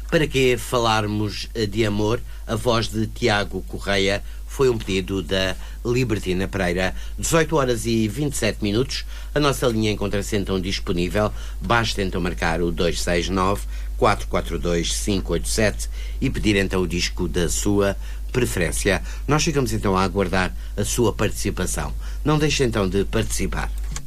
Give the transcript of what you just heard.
Para que falarmos de amor? A voz de Tiago Correia foi um pedido da Libertina Pereira. 18 horas e 27 minutos. A nossa linha encontra-se então disponível. Basta então marcar o 269-442-587 e pedir então o disco da sua preferência. Nós ficamos então a aguardar a sua participação. Não deixe então de participar.